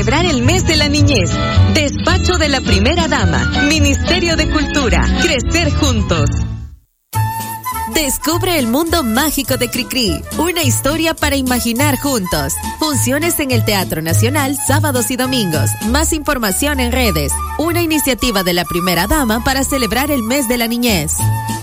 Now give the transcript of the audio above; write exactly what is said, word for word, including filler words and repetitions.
celebrar el mes de la niñez. Despacho de la Primera Dama. Ministerio de Cultura. Crecer juntos. Descubre el mundo mágico de Cricri, una historia para imaginar juntos. Funciones en el Teatro Nacional, sábados y domingos. Más información en redes. Una iniciativa de la Primera Dama para celebrar el mes de la niñez.